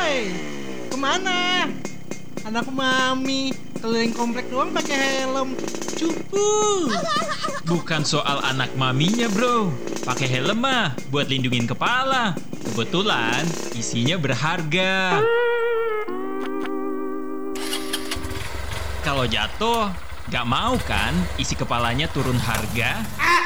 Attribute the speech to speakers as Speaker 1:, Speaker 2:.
Speaker 1: Hei, kemana? Anak mami keliling komplek doang pakai helm. Cupu.
Speaker 2: Bukan soal anak maminya, bro. Pakai helm mah buat lindungin kepala. Kebetulan isinya berharga. Kalau jatuh, gak mau kan isi kepalanya turun harga?